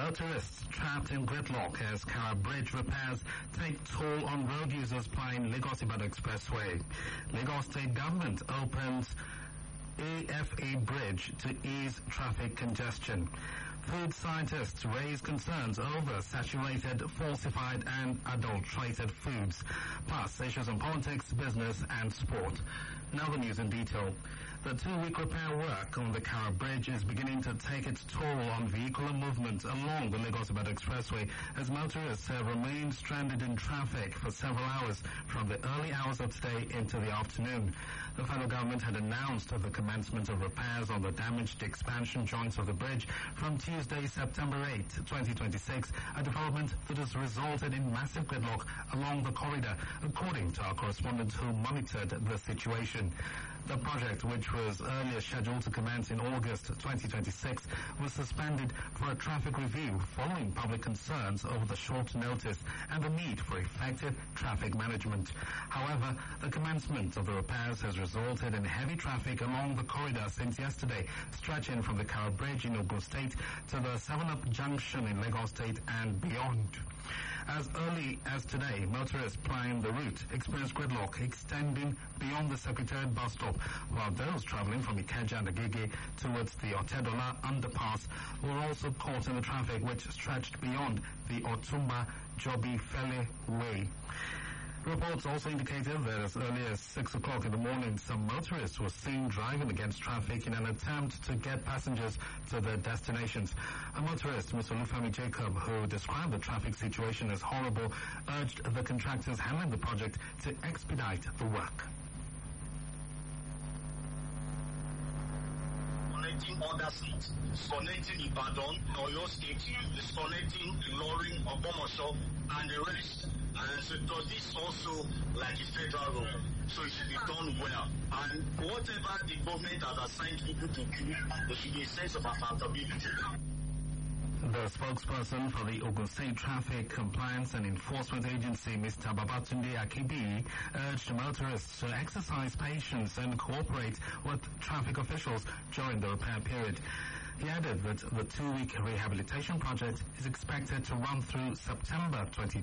Motorists trapped in gridlock as Kara Bridge repairs take toll on road users plying Lagos-Ibadan Expressway. Lagos State Government opens AFA Bridge to ease traffic congestion. Food scientists raise concerns over saturated, falsified and adulterated foods, plus issues on politics, business and sport. Now the news in detail. The 2-week repair work on the Kara Bridge is beginning to take its toll on vehicular movement along the Lagos-Ibadan Expressway as motorists have remained stranded in traffic for several hours from the early hours of today into the afternoon. The federal government had announced the commencement of repairs on the damaged expansion joints of the bridge from Tuesday, September 8, 2026, a development that has resulted in massive gridlock along the corridor, according to our correspondent who monitored the situation. The project, which was earlier scheduled to commence in August 2026, was suspended for a traffic review following public concerns over the short notice and the need for effective traffic management. However, the commencement of the repairs has resulted in heavy traffic along the corridor since yesterday, stretching from the Kara Bridge in Ogun State to the 7-Up Junction in Lagos State and beyond. As early as today, motorists plying the route experienced gridlock extending beyond the Secretariat bus stop, while those travelling from Ikeja and Agege towards the Otedola underpass were also caught in the traffic which stretched beyond the Otumba Jobi Fele Way. Reports also indicated that as early as 6 o'clock in the morning, some motorists were seen driving against traffic in an attempt to get passengers to their destinations. A motorist, Mr. Olufemi Jacob, who described the traffic situation as horrible, urged the contractors handling the project to expedite the work. Connecting other states, connecting Ibadan, Oyo State, connecting Ilorin, Ogbomoso, and the rest. And so does this also like a federal road? So it should be done well. And whatever the government has assigned people to do, there should be a sense of accountability. The spokesperson for the Ogun State Traffic Compliance and Enforcement Agency, Mr. Babatunde Akibi, urged motorists to exercise patience and cooperate with traffic officials during the repair period. He added that the 2-week rehabilitation project is expected to run through September 22,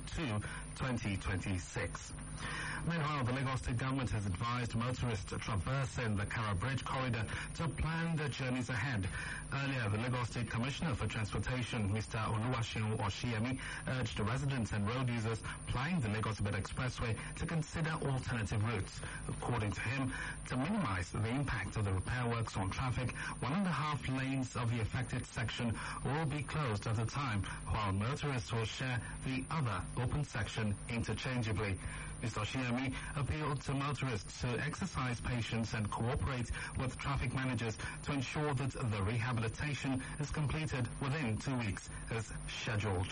2026. Meanwhile, the Lagos State Government has advised motorists traversing the Kara Bridge corridor to plan their journeys ahead. Earlier, the Lagos State Commissioner for Transportation, Mr. Oluwaseun Oshiyemi, urged residents and road users plying the Lagos-Ibadan Expressway to consider alternative routes. According to him, to minimize the impact of the repair works on traffic, 1.5 lanes of the affected section will be closed at a time, while motorists will share the other open section interchangeably. Mr. Oshiyemi appealed to motorists to exercise patience and cooperate with traffic managers to ensure that the rehabilitation is completed within 2 weeks as scheduled.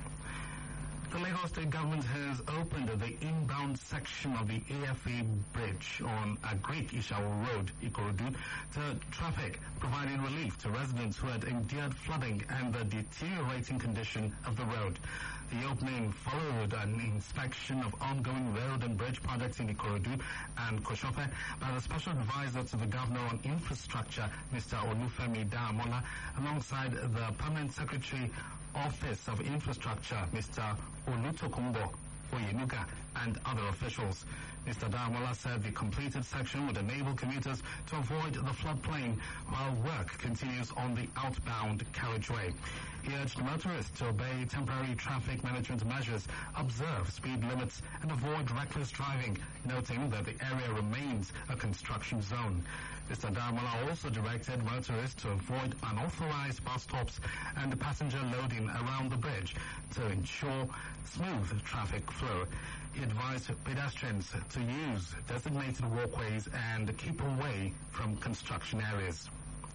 The Lagos State Government has opened the inbound section of the AFA Bridge on Agric Ishawo Road, Ikorodu, to traffic, providing relief to residents who had endured flooding and the deteriorating condition of the road. The opening followed an inspection of ongoing road and bridge projects in Ikorodu and Koshofe by the Special Advisor to the Governor on Infrastructure, Mr. Olufemi Daamola, alongside the Permanent Secretary Office of Infrastructure, Mr. Olutokunbo Oyenuga, and other officials. Mr. Daamola said the completed section would enable commuters to avoid the floodplain while work continues on the outbound carriageway. He urged motorists to obey temporary traffic management measures, observe speed limits, and avoid reckless driving, noting that the area remains a construction zone. Mr. Daamola also directed motorists to avoid unauthorized bus stops and passenger loading around the bridge to ensure smooth traffic flow. He advised pedestrians to use designated walkways and keep away from construction areas.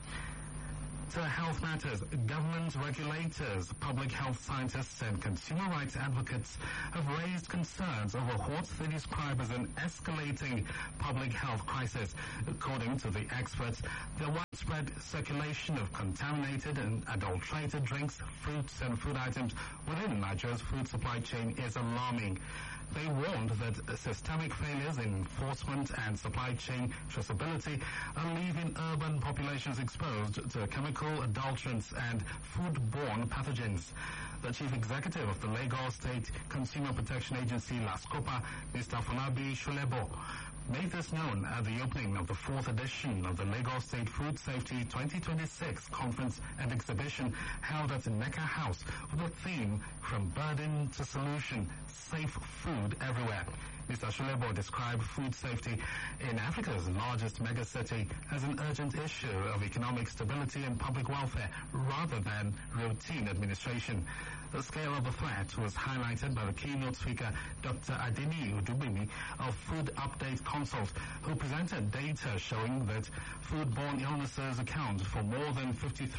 To health matters, government regulators, public health scientists and consumer rights advocates have raised concerns over what they describe as an escalating public health crisis. According to the experts, the widespread circulation of contaminated and adulterated drinks, fruits and food items within Nigeria's food supply chain is alarming. They warned that systemic failures in enforcement and supply chain traceability are leaving urban populations exposed to chemical adulterants and foodborne pathogens. The chief executive of the Lagos State Consumer Protection Agency, LASCOPA, Mr. Folabi Shulebo, made this known at the opening of the 4th edition of the Lagos State Food Safety 2026 Conference and Exhibition held at the Necker House with the theme From Burden to Solution, Safe Food Everywhere. Mr. Shulebo described food safety in Africa's largest megacity as an urgent issue of economic stability and public welfare rather than routine administration. The scale of the threat was highlighted by the keynote speaker, Dr. Adeni Udubimi of Food Update Consult, who presented data showing that foodborne illnesses account for more than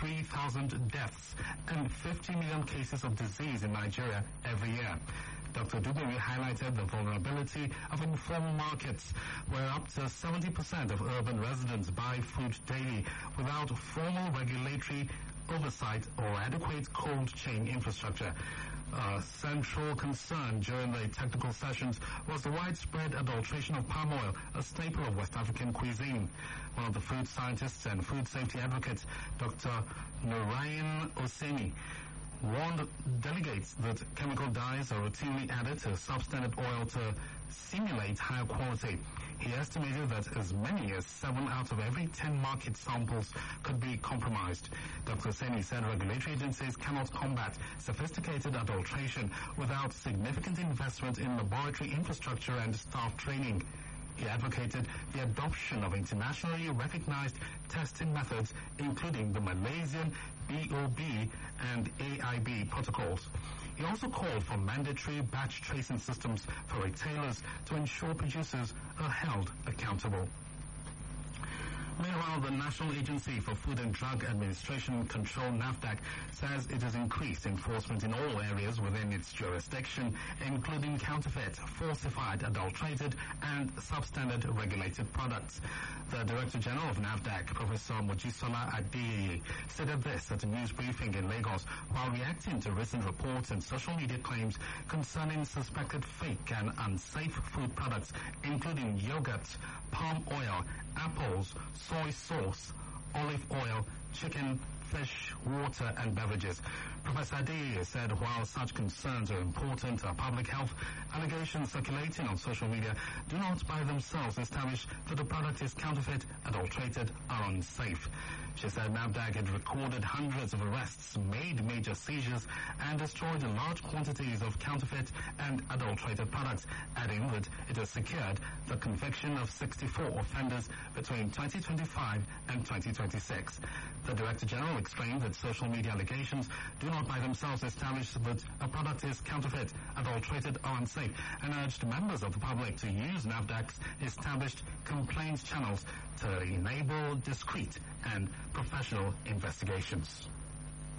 53,000 deaths and 50 million cases of disease in Nigeria every year. Dr. Dubimi highlighted the vulnerability of informal markets, where up to 70% of urban residents buy food daily without formal regulatory oversight or adequate cold chain infrastructure. A central concern during the technical sessions was the widespread adulteration of palm oil, a staple of West African cuisine. One of the food scientists and food safety advocates, Dr. Narayan Oseni, warned delegates that chemical dyes are routinely added to substandard oil to simulate higher quality. He estimated that as many as 7 out of every 10 market samples could be compromised. Dr. Seni said regulatory agencies cannot combat sophisticated adulteration without significant investment in laboratory infrastructure and staff training. He advocated the adoption of internationally recognized testing methods, including the Malaysian BOB and AIB protocols. He also called for mandatory batch tracing systems for retailers to ensure producers are held accountable. Meanwhile, the National Agency for Food and Drug Administration Control, NAFDAC, says it has increased enforcement in all areas within its jurisdiction, including counterfeit, falsified, adulterated, and substandard regulated products. The Director General of NAFDAC, Professor Mojisola Adeyeye, stated this at a news briefing in Lagos while reacting to recent reports and social media claims concerning suspected fake and unsafe food products, including yogurt, palm oil, apples, soy sauce, olive oil, chicken, fish, water, and beverages. Professor Adeyeye said while such concerns are important to public health, allegations circulating on social media do not by themselves establish that the product is counterfeit, adulterated, or unsafe. She said NAFDAC had recorded hundreds of arrests, made major seizures, and destroyed large quantities of counterfeit and adulterated products, adding that it has secured the conviction of 64 offenders between 2025 and 2026. The Director General explained that social media allegations do not by themselves establish that a product is counterfeit, adulterated, or unsafe, and urged members of the public to use NAFDAC's established complaints channels to enable discreet and professional investigations.